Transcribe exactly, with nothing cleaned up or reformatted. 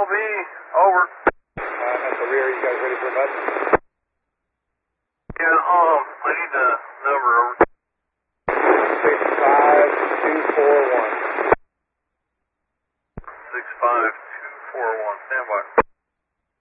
L V, over. Uh, at the rear, you guys ready for a bus? Yeah, um, I need the number, over. six five two four one. six five two four one, stand by.